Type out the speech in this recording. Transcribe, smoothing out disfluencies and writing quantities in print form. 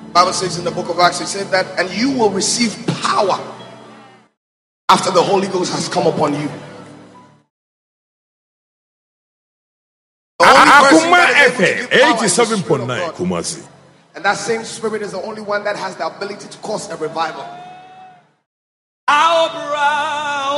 Bible says in the book of Acts, it said that, and you will receive power after the Holy Ghost has come upon you. Akuma FM 87.9 Kumasi. And that same spirit is the only one that has the ability to cause a revival. Our brow